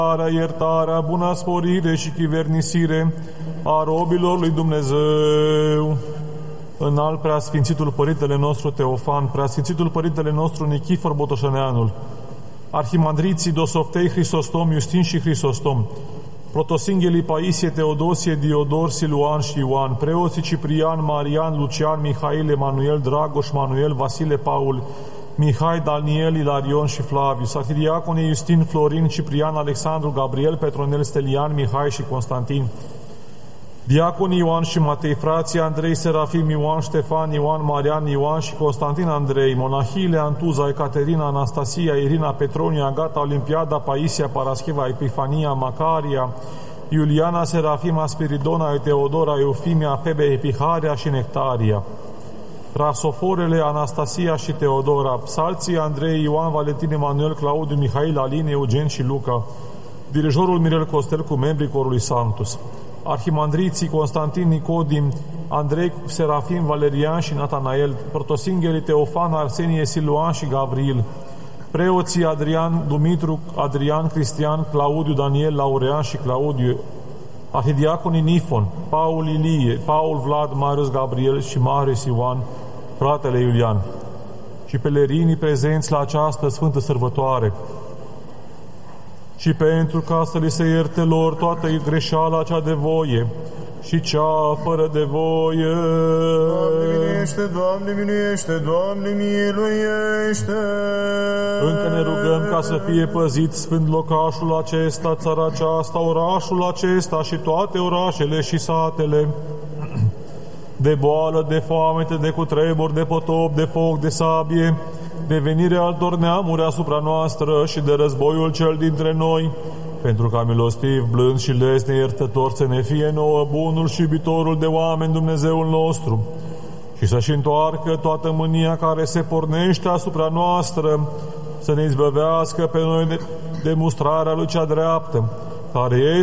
iertarea, buna sporire și chivernisire a robilor lui Dumnezeu. Înalt preasfințitul Părintele nostru Teofan, preasfințitul Părintele nostru Nichifor Botoșăneanul, arhimandriții Dosoftei Hristostom, Iustin și Hristostom, protosinghelii Paisie, Teodosie, Diodor, Siluan și Ioan, preoții Ciprian, Marian, Lucian, Mihail, Emanuel, Dragoș, Manuel, Vasile, Paul, Mihai, Daniel, Ilarion și Flavius, arhidiaconii Iustin, Florin, Ciprian, Alexandru, Gabriel, Petronel, Stelian, Mihai și Constantin, diaconii Ioan și Matei, frații Andrei, Serafim, Ioan, Ștefan, Ioan, Marian, Ioan și Constantin Andrei, monahile Antuza, Ecaterina, Anastasia, Irina, Petronia, Agata, Olimpiada, Paisia, Paraschiva, Epifania, Macaria, Iuliana, Serafima, Spiridona, Teodora, Eufimia, Febe, Epiharia și Nectaria, Rasoforele, Anastasia și Teodora, psalții Andrei, Ioan, Valentin, Emanuel, Claudiu, Mihail, Aline, Eugen și Luca, dirijorul Mirel Costel cu membrii corului Sanctus, arhimandriții Constantin, Nicodim, Andrei, Serafim, Valerian și Natanael, protosinghelii Teofan, Arsenie, Siluan și Gavril, preoții Adrian, Dumitru, Adrian, Cristian, Claudiu, Daniel, Laurean și Claudiu, arhidiaconii Nifon, Paul Ilie, Paul Vlad, Marius Gabriel și Marius Ioan, fratele Iulian, și pelerinii prezenți la această sfântă sărbătoare, și pentru ca să li se ierte lor toată greșeala cea de voie și cea fără de voie. Doamne miluiește, Doamne miluiește, Doamne miluiește! Încă ne rugăm ca să fie păzit sfânt locașul acesta, țara aceasta, orașul acesta și toate orașele și satele, de boală, de foamete, de cutremur, de potop, de foc, de sabie, de venire altor neamuri asupra noastră și de războiul cel dintre noi, pentru ca milostiv, blând și lesne iertător să ne fie nouă bunul și iubitorul de oameni Dumnezeul nostru, și să-și întoarcă toată mânia care se pornește asupra noastră, să ne izbăvească pe noi de mustrarea lui cea dreaptă, care este